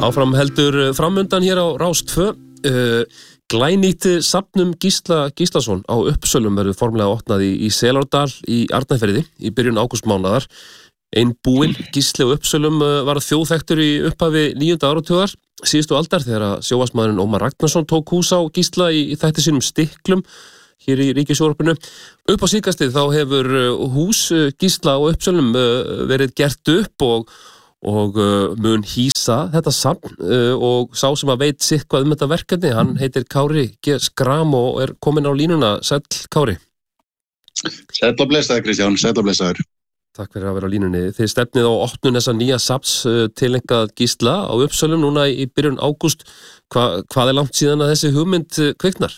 Áfram heldur framundan hér á Rás 2. Glænýtt safn Gísla Gíslason á Uppsölum verður formlega opnað í Selárdal í Arnarfirði í byrjun ágústmánaðar. Ein búinn Gísli á Uppsölum var þjóðþekktur í upphafi 9. áratugar síðustu aldar þegar sjónvarpsmaðurinn Ómar Ragnarsson tók hús á Gísla í þætti sínum Stiklum hér í Ríkissjónvarpinu. Upp á síðkastið þá hefur hús Gísla á Uppsölum verið gert upp og mun hýsa þetta safn og sá sem að veit sitthvað þetta verkefni, hann heitir Kári G. Skram og kominn á línuna. Sæll Kári. Sæll og blessaður Kristján, sæll og blessaður. Takk fyrir að vera á línunni. Þið stefnið á opnun þessa nýja safns tileinkað Gísla á Uppsölum núna í byrjun ágúst. Hvað langt síðan að þessi hugmynd kviknar?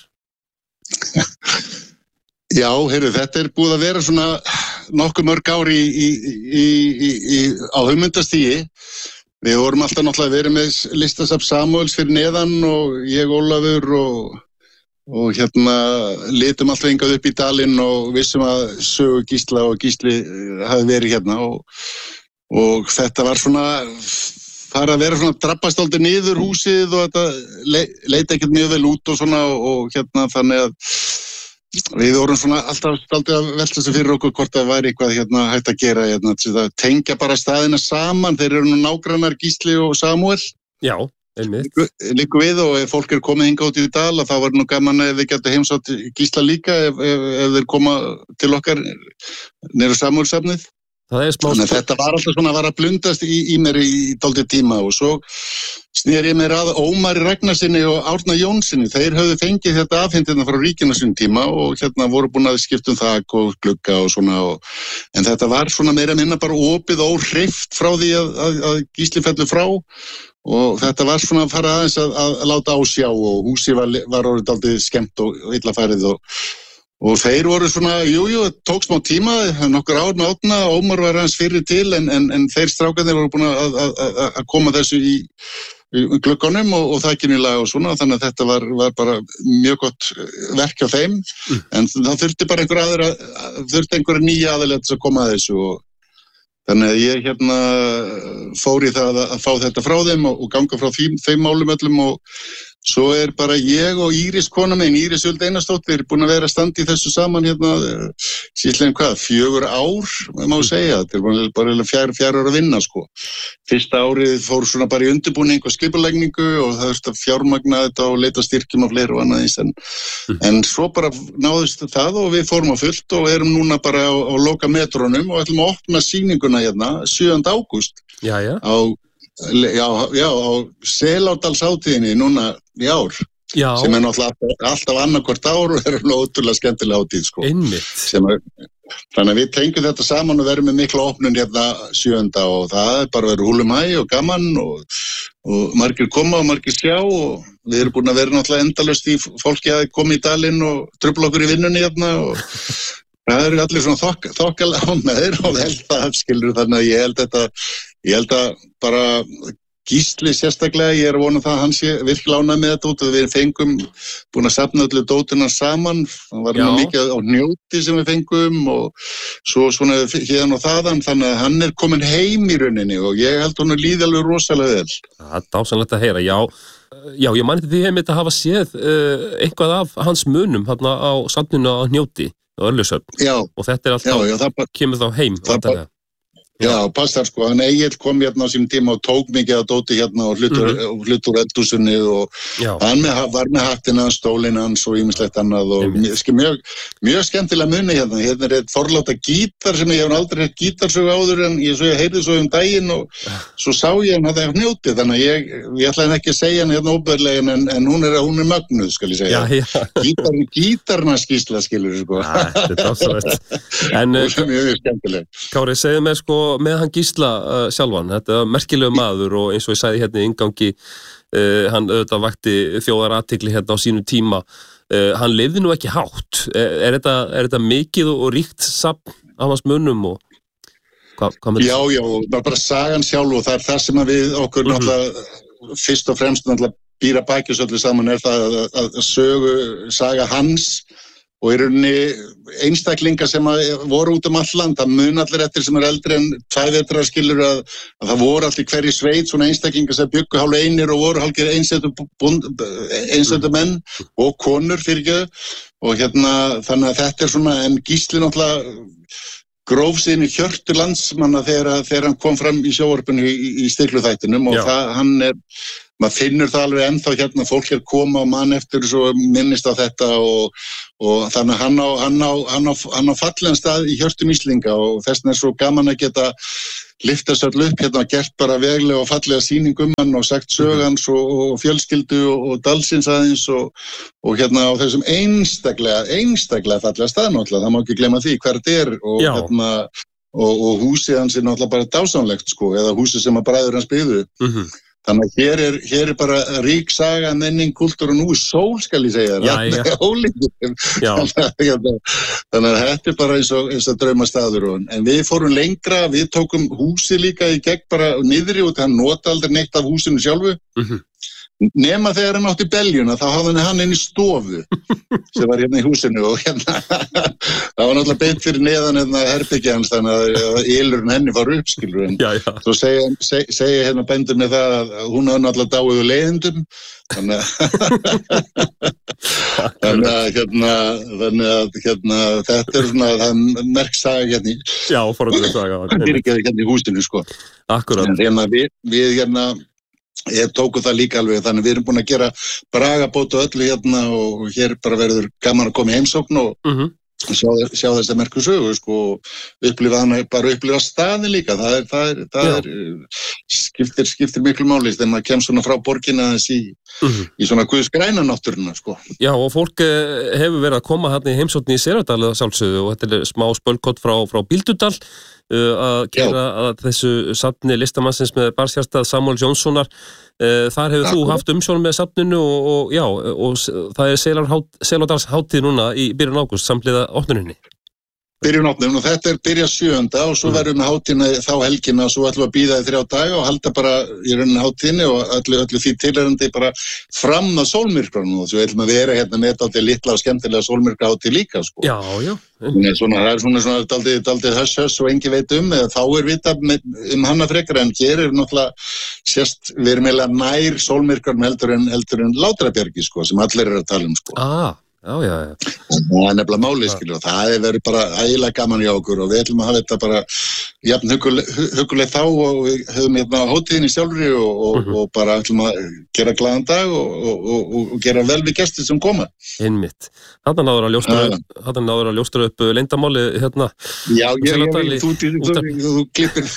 Já, heyrðu, þetta búið að vera svona nokkuð mörg ár á hugmyndastígi. Við vorum alltaf náttúrulega verið með listasafn Samúels fyrir neðan og ég Ólafur og litum alltaf hingað upp í dalinn og vissum að sögu Gísla og Gísli hafi verið hérna og þetta var svona fara að vera svona drabbastáldi niður húsið og þetta leit ekkert mjög vel út og svona og þannig að við vorum svona alltaf staldið að velta sig fyrir okkur hvort það væri eitthvað hægt að gera til að tengja bara staðina saman. Þeir eru nú nágrannar Gísli og Samúel. Já, einmitt. Líku við og ef fólk komið hingað út í dal þá var nú gaman ef við getum heimsótt Gísla líka ef þeir koma til okkar niður á Samúelsafnið. Þannig að þetta var alltaf svona að blundast í mér í dálítið tíma og svo sneri ég mér að Ómari Ragnarsinni og Árna Jónsinni. Þeir höfðu fengið þetta afhent frá ríkinu sínum tíma og voru búin að skipta þak og glugga og svona en þetta var svona meira minna bara opið og óhreyft frá því að Gísli fellur frá og þetta var svona að fara aðeins að láta á sjá og húsið var orðið dálítið skemmt og illa farið og þeir voru svona, jú, tók smá tíma, nokkur ár með Árna, Ómar var hans fyrir til en þeir strákarnir voru búin að koma þessu í glugganum og þakinu í lag og svona, þannig að þetta var bara mjög gott verk hjá þeim, en það þurfti bara einhverja nýja aðilega til að koma að þessu og þannig að ég fór í það að fá þetta frá þeim og ganga frá þeim málum öllum og svo bara ég og Íris kona mín, Íris Huld Einarsdóttir, búin að vera að standa í þessu saman síðan 4 ár, má segja, þetta bara 4 ár að vinna, sko. Fyrsta árið fór svona bara í undirbúning og skipulegningu og það að fjármagna þetta og leita styrkjum og fleiri og annað en svo bara náðist það og við fórum á fullt og erum núna bara á loka metrónum og ætlum að opna sýninguna 7. ágúst á Selárdalshátíðinni núna í ár sem náttúrulega alltaf annarkvort ár og ótrúlega skemmtilega hátíð sko. Þannig að við tengjum þetta saman og verðum með mikla opnun 7. og það bara verður húlum hæ og gaman og margir koma og margir sjá og við erum búin að vera náttúrulega endalaust í fólki að koma í dalinn og trufla okkur í vinnunni og það eru allir svona þokkalega ánægðir og held það skilur þannig að ég held að bara Gísli sérstaklega, ég að vona það að hann sé virkilega ánægður með þetta út og við fengum búin að safna öllu dótuna saman, það var mikið á Hnjóti sem við fengum og svo svona hérna og þaðan, þannig að hann kominn heim í rauninni og ég held hún líði alveg rosalega vel. Það er dásamlegt að heyra, já, ég mani því einmitt að hafa séð eitthvað af hans munum hérna á safninu á Hnjóti og Örlösöfn og þetta alltaf kemur þá heim vantarlega. Já, passar sko, hann Egill kom á sínum tíma og tók mikið að dóti og hlutur úr eldhúsunni og hann var með hattina, stólinn hans og ýmislegt annað og mjög skemmtilega muni hérna er eitt forláta gítar sem ég hef aldrei heilt gítarsögu áður en ég heyrði svo daginn og svo sá ég hann að það Hnjóti, þannig að ég ætlaði ekki að segja hann óbæðlega en hún er mögnuð, skal ég segja. Gítarna Gísla skilur sko. Þetta er dásamlegt. En mjög skemmtileg. Kári, segðu mér sko með hann Gísla sjálfan, þetta er merkilegu maður og eins og ég sagði hérna í inngangi hann auðvitað vakti þjóðarathygli hérna á sínum tíma hann lifði nú ekki hátt er þetta mikið og ríkt safn af hans munum og hvað með Já, bara sagan sjálf og það er það sem við okkur náttúrulega fyrst og fremst náttúrulega býra bækjus öllu saman er það að saga hans og í rauninni einstaklingar sem voru út all land, það mun allir eftir sem eldri en 2 vetrar skilur að það voru allir hverju sveit svona einstaklingar sem byggu hálf einir og voru hálfgeir einstötu menn og konur fyrirgeðu og þannig að þetta svona, en Gísli náttúrulega gróf sig inn í hjörtu landsmanna þegar hann kom fram í sjónvarpinu í Stikluþættinum og maður finnur það alveg ennþá fólk koma og mann eftir svo minnist á þetta og þannig að hann á fallegan stað í hjörtum Íslinga og þess vegna svo gaman að geta lyftast öll upp og gert bara veglega og fallega sýning hann og sagt sögans og fjölskyldu og dalsins aðeins og á þessum einstaklega fallega stað náttúrulega, það má ekki glemma því hver þetta og húsið hans náttúrulega bara dásamlegt eða húsið sem að bræður hans byggðu. Þannig að hér bara rík saga, menning, kultúr og nú sól skal ég segja það. Þannig að þetta bara eins og draumastaður. En við fórum lengra, við tókum húsið líka í gegn bara niðri og það nota aldrei neitt af húsinu sjálfu. Nema þegar hann átti beljuna, þá hafði hann inn í stofu sem var í húsinu og það var náttúrulega beint fyrir neðan herbyggja hans þannig að ylurinn henni var uppskilur en svo segja bændur með það að hún hafði náttúrulega dáið úr leiðendum þannig að þetta svona merksaga hérna í húsinu Akkurat við tóku það líka alveg, þannig við erum búin að gera bragabót og öllu og hér bara verður gaman að koma í heimsókn og sjá þessa merku sögu upplifa staðin líka það skiptir miklu máli þegar maður kemst svona frá borginna í svona Guðs græna náttúruna Já og fólk hefur verið að koma hérna í heimsókn í Selárdal sjálfsögðu og þetta smá spölkott frá Bíldudal að gera að þessu safni listamannsins með barnshjartað Samúels Jónssonar þar hefur þú haft umsjón með safninu og það Selárdals hátíð núna í byrjun ágúst samhliða opnuninni Byrjun opnun og þetta byrja 7. og svo verðum við hátíðina þá helgina og svo ætlum við að bíða í 3 daga og halda bara í rauninni hátíðinni og öllu því tilhærandi bara fram að sólmyrkranum og svo ætlum að vera með dálítið litla og skemmtilega sólmyrkra hátíð líka Já. Það er svona dálítið höss og engi veit eða þá vitað hana frekar en hér náttúrulega sérst við erum eiginlega nær sólmyrkranum heldur en Látrabjargi sem allir að tala Já. Það er nefnilega málið, skilur, og það verið bara ægilega gaman hjá okkur og við ætlum að hafa þetta bara jafn hugguleg þá og við höfum hátíðinni sjálfri og bara ætlum að gera glaðan dag og gera vel við gestir sem koma. Einmitt. Þarna náður að ljóstra upp leyndamáli hérna. Já, þú klippir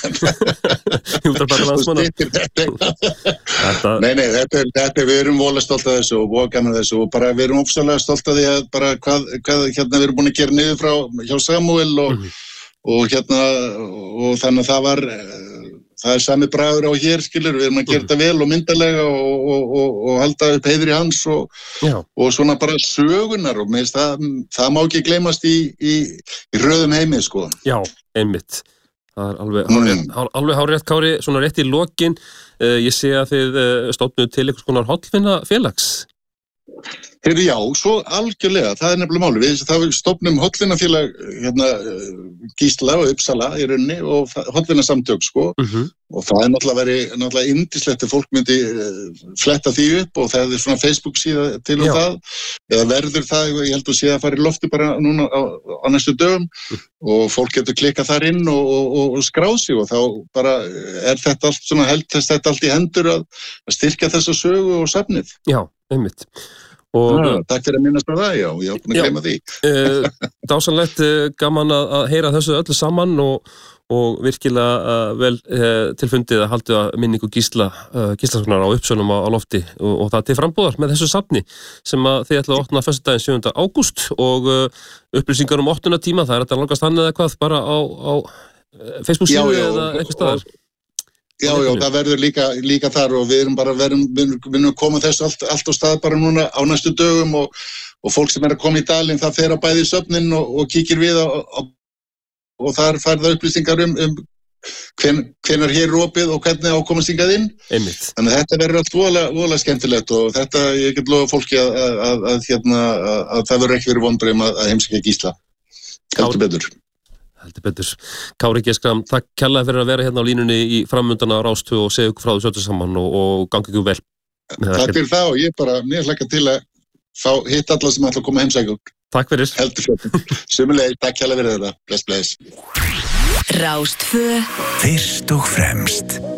Nei, þetta við erum voðalega stolt af þessu og voða gaman af þessu og bara við erum ofsalega stolt af því að bara hvað við erum búin að gera niður hjá Samúel og þannig að það sami bragur á hér skilur, við erum að gera þetta vel og myndarlega og halda upp heiðri hans og svona bara sögunar og það má ekki gleymast í röðum heimi Já, einmitt Það alveg hárrétt Kári, svona rétt í lokin ég sé að þið stofnuð til einhvers konar hollvinafélags Já, svo algjörlega, það nefnilega máli. Við stofnum hollvinafélag Gísla og Uppsala í rauninni og hollvinasamtök og það náttúrulega yndislegt að fólk myndi fletta því upp og það svona Facebook síða til það eða verður það, ég held að sé að fara í lofti bara núna á næstu dögum og fólk getur klikkað þar inn og skráð sig og þá bara þetta allt svona þetta allt í hendur að styrkja þessa sögu og safnið. Já, einmitt. Takk fyrir að minnast á það, ég átt að gleyma því. Dásanlegt, gaman að heyra þessu öllu saman og virkilega vel tilfundið að halda minningu Gíslasonar á Uppsölum á lofti og það til frambúðar með þessu safni sem að þið ætla að opna föstudaginn 7. ágúst og upplýsingar opnunartíma, það þetta langast hann eða hvað bara á Facebook síðu eða eitthvað staðar. Já, það verður líka þar og við erum koma þessu allt á stað bara núna á næstu dögum og fólk sem að koma í dalinn það fer að bæði söfnin og kíkir við og þar fær það upplýsingar hvenær hér er opið og hvernig ákomast hingað inn. Einmitt. Þannig að þetta verður allt voðalega skemmtilegt og þetta, ég get lofa fólki að það verður ekki verið vonbrigðum að heimsækja Gísla. Heldur betur. Kári G. Schram, takk kærlega fyrir að vera hérna á línunni í framundana á Rás 2 og segja ykkur frá þessu öllu saman og gangi ykkur vel. Takk fyrir það og ég mér hlakka til að fá hitt alla sem ætla að koma heimsækja okkur. Takk fyrir. Heldur. Sömuleiðis, takk kærlega fyrir þetta. Bless. Rás 2 fyrst og fremst.